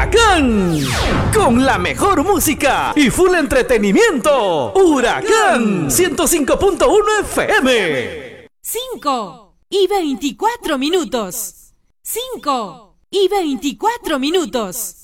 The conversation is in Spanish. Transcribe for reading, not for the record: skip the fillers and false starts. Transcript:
Huracán. Con la mejor música y full entretenimiento. Huracán 105.1 FM. 5:24. 5:24.